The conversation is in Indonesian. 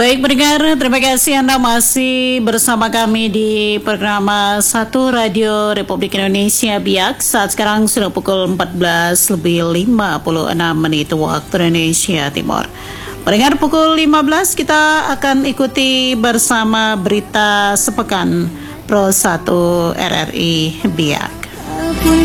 Baik pendengar, terima kasih Anda masih bersama kami di program 1 Radio Republik Indonesia BIAK. Saat sekarang sudah pukul 14:56 waktu Indonesia Timur. Pendengar, pukul 15 kita akan ikuti bersama berita sepekan Pro 1 RRI BIAK.